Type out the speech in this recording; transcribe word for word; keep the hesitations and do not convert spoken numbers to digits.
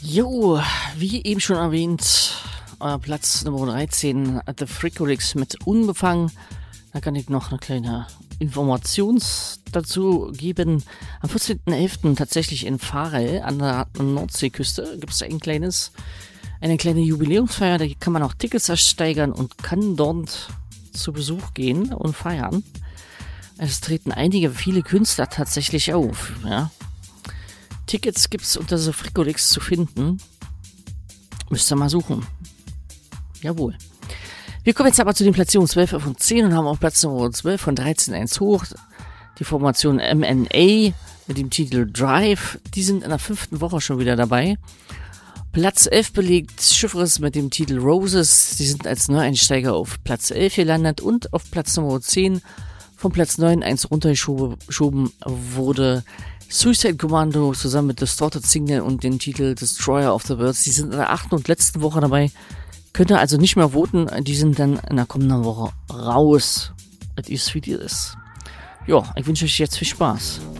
Jo, wie eben schon erwähnt, euer Platz Nummer dreizehn, The Freakolix mit Unbefangen. Da kann ich noch eine kleine Information dazu geben. Am vierzehnten elften tatsächlich in Varel an der Nordseeküste gibt es ein kleines, eine kleine Jubiläumsfeier. Da kann man auch Tickets ersteigern und kann dort zu Besuch gehen und feiern. Es treten einige, viele Künstler tatsächlich auf. Ja. Tickets gibt es unter The Freakolix zu finden. Müsst ihr mal suchen. Jawohl. Wir kommen jetzt aber zu den Platzierungen zwölf von zehn und haben auf Platz Nummer zwölf von dreizehn eins hoch die Formation M N A mit dem Titel Drive. Die sind in der fünften Woche schon wieder dabei. Platz elf belegt Chiffres mit dem Titel Roses. Die sind als Neueinsteiger auf Platz elf gelandet und auf Platz Nummer zehn von Platz neun eins runtergeschoben wurde Suicide Commando zusammen mit Distorted Signal und dem Titel Destroyer of the Worlds. Die sind in der achten und letzten Woche dabei. Könnt ihr also nicht mehr voten. Die sind dann in der kommenden Woche raus. Das ist wie die ist. Ja, ich wünsche euch jetzt viel Spaß.